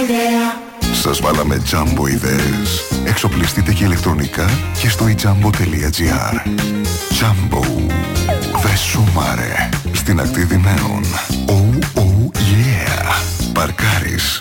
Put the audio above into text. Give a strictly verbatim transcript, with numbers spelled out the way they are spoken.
ιδέα. Σας βάλαμε Jumbo ιδέες. Εξοπλιστείτε και ηλεκτρονικά και στο e jumbo τελεία gr. Jumbo. Δε σούμαρε. Στην ακτή Δυναίων. Oh, oh, yeah. Παρκάρεις